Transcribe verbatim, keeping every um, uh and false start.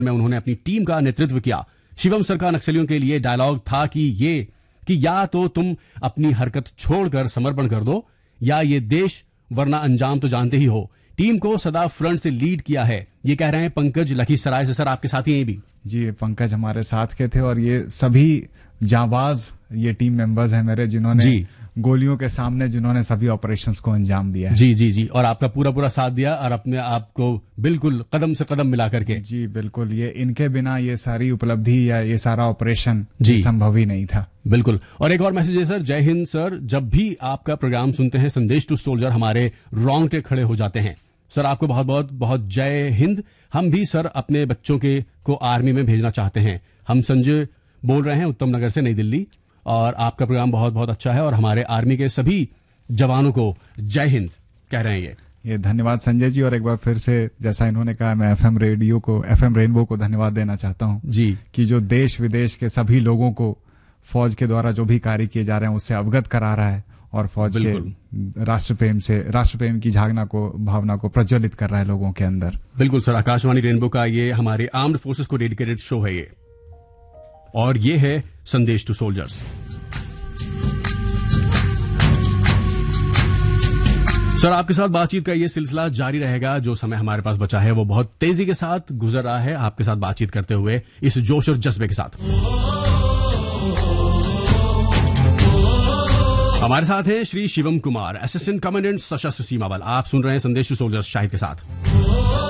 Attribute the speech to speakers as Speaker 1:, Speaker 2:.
Speaker 1: में उन्होंने अपनी टीम का नेतृत्व किया। शिवम सर का नक्सलियों के लिए डायलॉग था कि ये कि या तो तुम अपनी हरकत छोड़कर समर्पण कर दो या ये देश, वरना अंजाम तो जानते ही हो। टीम को सदा फ्रंट से लीड किया है, ये कह रहे हैं पंकज लखीसराय से। सर आपके साथ ही हैं भी?
Speaker 2: जी, पंकज हमारे साथ के थे और ये सभी जाबाज ये टीम मेंबर्स हैं मेरे, जिन्होंने गोलियों के सामने जिन्होंने सभी ऑपरेशंस को अंजाम दिया है।
Speaker 1: जी जी जी, और आपका पूरा पूरा साथ दिया और अपने आप को बिल्कुल कदम से कदम मिला करके।
Speaker 2: जी बिल्कुल, ये इनके बिना ये सारी उपलब्धि या ये सारा ऑपरेशन संभव ही नहीं था।
Speaker 1: बिल्कुल। और एक और मैसेज है सर, जय हिंद सर, जब भी आपका प्रोग्राम सुनते हैं संदेश टू सोल्जर हमारे रोंगटे खड़े हो जाते हैं। सर आपको बहुत बहुत बहुत जय हिंद। हम भी सर अपने बच्चों के को आर्मी में भेजना चाहते हैं। हम संजय बोल रहे हैं उत्तम नगर से, नई दिल्ली, और आपका प्रोग्राम बहुत बहुत अच्छा है और हमारे आर्मी के सभी जवानों को जय हिंद कह रहे हैं। ये
Speaker 2: ये धन्यवाद संजय जी। और एक बार फिर से जैसा इन्होंने कहा, मैं एफएम रेडियो को, एफएम रेनबो को धन्यवाद देना चाहता हूं
Speaker 1: जी,
Speaker 2: कि जो देश विदेश के सभी लोगों को फौज के द्वारा जो भी कार्य किए जा रहे हैं उससे अवगत करा रहा है और फौज के राष्ट्र प्रेम से राष्ट्र प्रेम की झागना को भावना को प्रज्वलित कर रहा है लोगों के अंदर।
Speaker 1: बिल्कुल सर, आकाशवाणी रेनबो का ये हमारे आर्म्ड फोर्सेस को डेडिकेटेड शो है ये, और ये है संदेश टू सोल्जर्स। सर आपके साथ बातचीत का ये सिलसिला जारी रहेगा। जो समय हमारे पास बचा है वो बहुत तेजी के साथ गुजर रहा है, आपके साथ बातचीत करते हुए इस जोश और जज्बे के साथ। हमारे साथ हैं श्री शिवम कुमार, असिस्टेंट कमांडेंट सशस्त्र सीमा बल। आप सुन रहे हैं संदेश टू सोल्जर्स शाहिद के साथ।